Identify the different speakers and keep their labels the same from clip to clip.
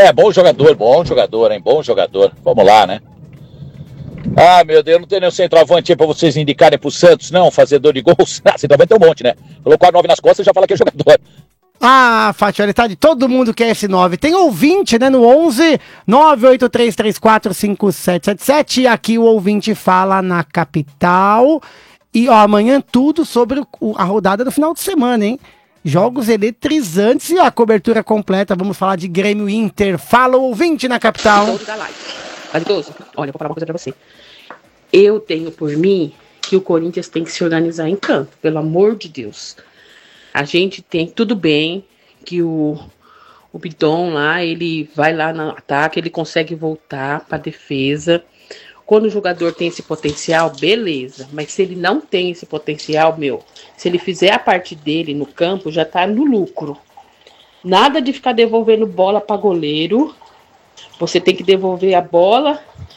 Speaker 1: Bom jogador, hein? Bom jogador. Vamos lá, né? Ah, meu Deus, não tem nenhum centroavante aí pra vocês indicarem pro Santos, não, fazedor de gols. Ah, centroavante tem um monte, né? Colocou a 9 nas costas e já fala que é jogador.
Speaker 2: Ah, Fatioli, tá de todo mundo quer esse 9. Tem ouvinte, né, no 11 983345777. Aqui o ouvinte fala na capital. E, ó, amanhã tudo sobre a rodada do final de semana, hein? Jogos eletrizantes e a cobertura completa. Vamos falar de Grêmio Inter. Fala o ouvinte na capital.
Speaker 3: Caridoso, olha, eu vou falar uma coisa pra você. Eu tenho por mim que o Corinthians tem que se organizar em campo, pelo amor de Deus. A gente tem, tudo bem que o Bidon lá, ele vai lá no ataque, ele consegue voltar pra defesa. Quando o jogador tem esse potencial, beleza. Mas se ele não tem esse potencial, se ele fizer a parte dele no campo, já tá no lucro. Nada de ficar devolvendo bola pra goleiro. Você tem que devolver a bola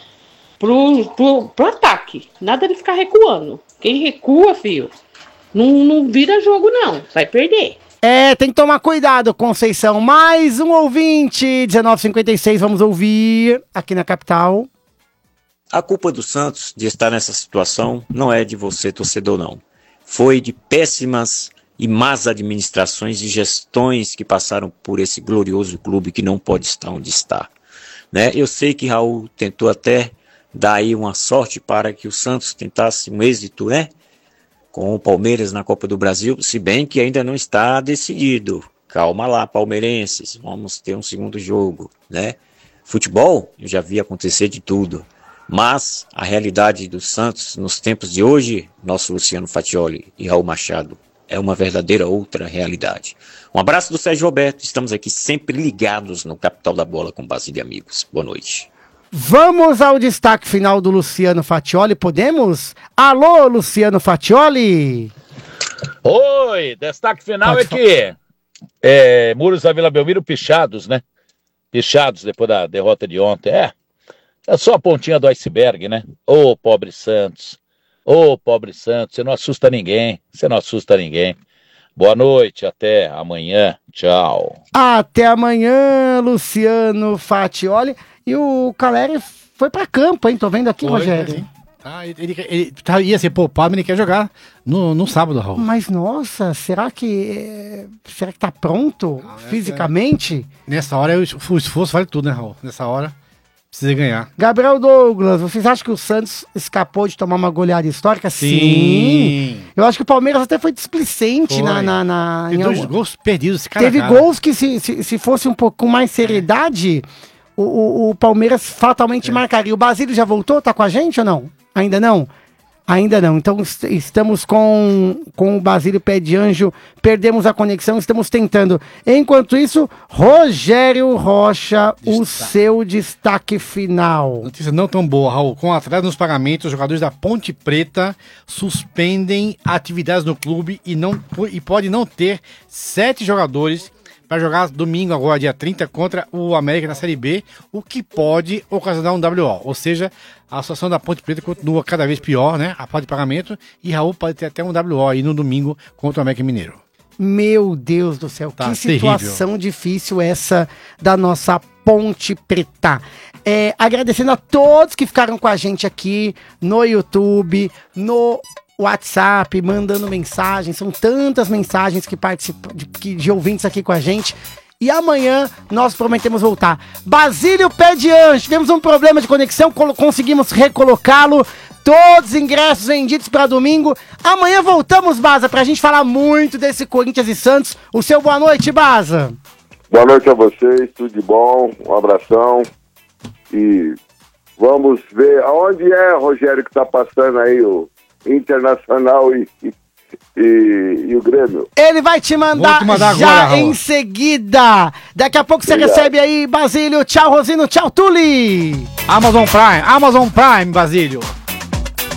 Speaker 3: pro ataque. Nada de ficar recuando. Quem recua, filho, não vira jogo, não. Vai perder.
Speaker 2: Tem que tomar cuidado, Conceição. Mais um ouvinte, 1956, vamos ouvir aqui na capital.
Speaker 4: A culpa do Santos de estar nessa situação não é de você, torcedor, não. Foi de péssimas e más administrações e gestões que passaram por esse glorioso clube que não pode estar onde está. Né? Eu sei que Raul tentou até dar aí uma sorte para que o Santos tentasse um êxito, né? Com o Palmeiras na Copa do Brasil, se bem que ainda não está decidido. Calma lá, palmeirenses, vamos ter um segundo jogo, né? Futebol, eu já vi acontecer de tudo, mas a realidade do Santos nos tempos de hoje, nosso Luciano Fatioli e Raul Machado, é uma verdadeira outra realidade. Um abraço do Sérgio Roberto, estamos aqui sempre ligados no Capital da Bola com Basílio e amigos. Boa noite.
Speaker 2: Vamos ao destaque final do Luciano Fatioli, podemos? Alô, Luciano Fatioli!
Speaker 1: Oi, destaque final é que muros da Vila Belmiro pichados, né? Pichados depois da derrota de ontem. É só a pontinha do iceberg, né? Ô, pobre Santos, você não assusta ninguém, Boa noite, até amanhã, tchau.
Speaker 2: Até amanhã, Luciano Fatioli. E o Caleri foi pra campo, hein? Tô vendo aqui, Rogério.
Speaker 5: Ele ia ser poupado, mas ele quer jogar no sábado, Raul.
Speaker 2: Mas, nossa, será que tá pronto fisicamente?
Speaker 5: Nessa hora, o esforço vale tudo, né, Raul? Nessa hora, precisa ganhar.
Speaker 2: Gabriel Douglas, vocês acham que o Santos escapou de tomar uma goleada histórica? Sim. Eu acho que o Palmeiras até foi displicente
Speaker 5: Tem dois gols perdidos.
Speaker 2: Teve gols que se fosse um pouco com mais seriedade, o Palmeiras fatalmente marcaria. O Basílio já voltou? Tá com a gente ou não? Ainda não? Ainda não. Então estamos com o Basílio Pé de Anjo, perdemos a conexão, estamos tentando. Enquanto isso, Rogério Rocha, o seu destaque final.
Speaker 5: Notícia não tão boa, Raul. Com atraso nos pagamentos, os jogadores da Ponte Preta suspendem atividades no clube e pode não ter 7 jogadores para jogar domingo, agora dia 30, contra o América na Série B, o que pode ocasionar um WO. Ou seja, a situação da Ponte Preta continua cada vez pior, né? A falta de pagamento, e Raul pode ter até um WO aí no domingo contra o América Mineiro.
Speaker 2: Meu Deus do céu, que situação difícil essa da nossa Ponte Preta. Agradecendo a todos que ficaram com a gente aqui no YouTube, no WhatsApp, mandando mensagens, são tantas mensagens que participam de ouvintes aqui com a gente. E amanhã nós prometemos voltar. Basílio Pé de Anjo, tivemos um problema de conexão, conseguimos recolocá-lo. Todos os ingressos vendidos para domingo. Amanhã voltamos, Baza, pra gente falar muito desse Corinthians e Santos. O seu boa noite, Baza.
Speaker 6: Boa noite a vocês, tudo de bom, um abração. E vamos ver aonde Rogério, que tá passando aí o Internacional e o Grêmio.
Speaker 2: Ele vai te mandar já agora, em seguida. Daqui a pouco você recebe aí, Basílio. Tchau, Rosino. Tchau, Tuli.
Speaker 5: Amazon Prime, Basílio.